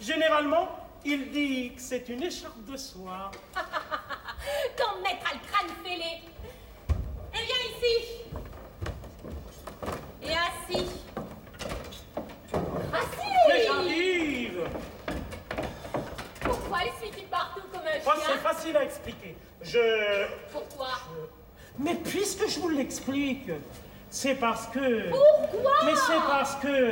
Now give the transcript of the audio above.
Généralement, il dit que c'est une écharpe de soie. Ton maître a le crâne fêlé. Et viens ici. Et assis. Assis. Mais j'arrive. Pourquoi le suis-tu partout comme un Oh, chien? c'est facile à expliquer. Pourquoi? Mais puisque je vous l'explique, c'est parce que... Pourquoi? Mais c'est parce que...